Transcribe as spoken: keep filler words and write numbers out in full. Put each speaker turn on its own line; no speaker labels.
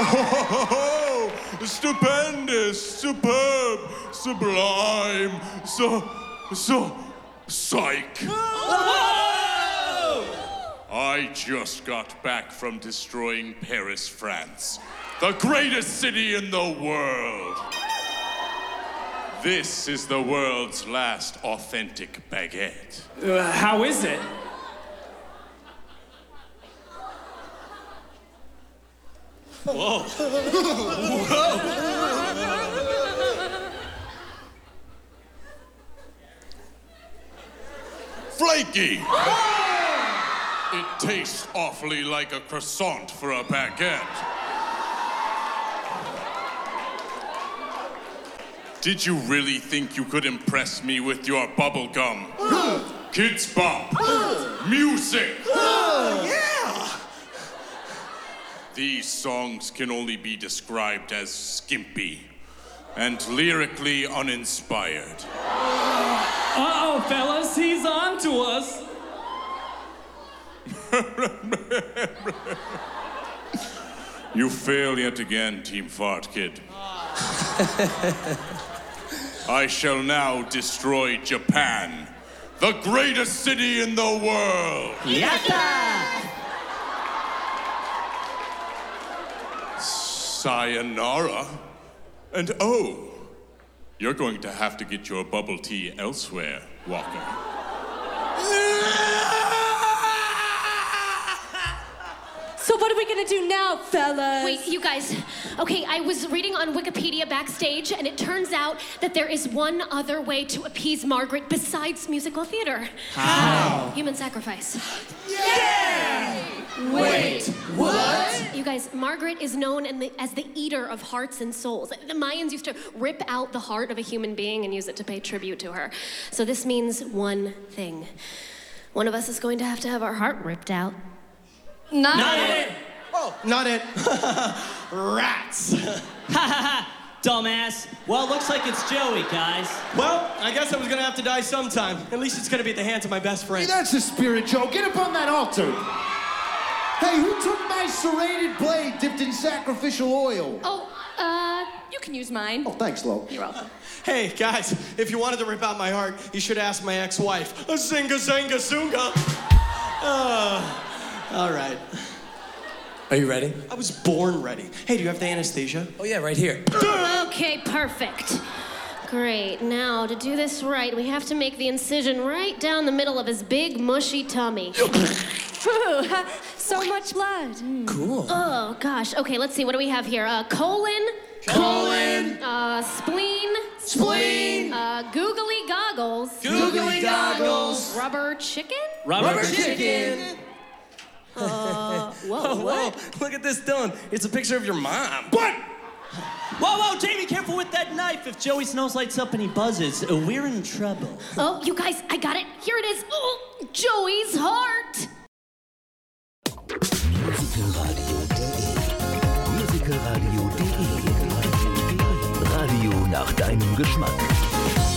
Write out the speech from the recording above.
Oh, stupendous, superb, sublime, so, so, psych. I just got back from destroying Paris, France, the greatest city in the world. This is the world's last authentic baguette.
Uh, how is it?
Whoa. Whoa. Flaky. It tastes awfully like a croissant for a baguette. Did you really think you could impress me with your bubble gum? Kids Bop. Music.
Yeah.
These songs can only be described as skimpy and lyrically uninspired.
Uh-oh, fellas, he's on to us.
You fail yet again, Team Fart Kid. I shall now destroy Japan, the greatest city in the world.
Yatta!
Sayonara. And oh, you're going to have to get your bubble tea elsewhere, Walker.
So what are we gonna do now, fellas?
Wait, you guys. Okay, I was reading on Wikipedia backstage, and it turns out that there is one other way to appease Margaret besides musical theater.
How?
Human sacrifice.
Yay! Wait, what?
You guys, Margaret is known in the, as the eater of hearts and souls. The Mayans used to rip out the heart of a human being and use it to pay tribute to her. So this means one thing. One of us is going to have to have our heart ripped out.
Not,
Not
it.
it. Oh, not it. Rats.
Ha ha ha. Dumbass. Well, it looks like it's Joey, guys.
Well, I guess I was gonna have to die sometime. At least it's gonna be at the hands of my best friend.
Hey, that's the spirit, Joe. Get up on that altar. Hey, who took my serrated blade dipped in sacrificial oil?
Oh, uh, you can use mine.
Oh, thanks, Lo.
You're welcome.
Hey, guys, if you wanted to rip out my heart, you should ask my ex-wife. A zinga zanga zunga. Uh, all right.
Are you ready?
I was born ready. Hey, do you have the anesthesia?
Oh, yeah, right here.
Okay, perfect. Great. Now, to do this right, we have to make the incision right down the middle of his big, mushy tummy.
Phew, so much blood.
Cool.
Oh, gosh. Okay, let's see. What do we have here? Uh, colon.
Colon.
Uh, spleen.
Spleen.
Uh, googly goggles.
Googly goggles.
Rubber chicken?
Rubber,
Rubber chicken.
Uh, whoa,
Oh,
what?
whoa, look at this, Dylan. It's a picture of your mom.
What?
Whoa, whoa, Jamie, careful with that knife. If Joey's nose lights up and he buzzes, uh, we're in trouble.
Oh, you guys, I got it. Here it is. Oh, Joey's heart.
musicalradio punkt de musicalradio punkt de Radio nach deinem Geschmack.